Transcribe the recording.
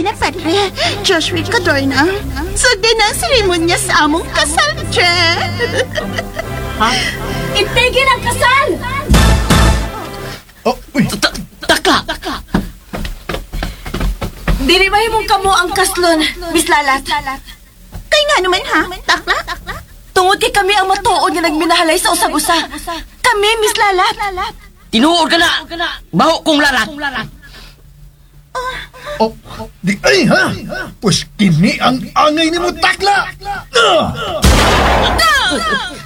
na, Padre. Joshua Cadorna. Sugdan na ang seremonya sa among kasal, Che. Ha? Itigil ang kasal! Oh, uy. Takla! Dili ba himong kamo ang kaslon, Miss Lalat? Kay nga naman, ha? Takla? Tungod kay kami ang matuod nga nagminahalay sa usag-usa. Kami, Miss Lalat. Tinuod ka na! Baho kong lalat! Oh, di ay ha? Pues kini ang angay ni mo takla!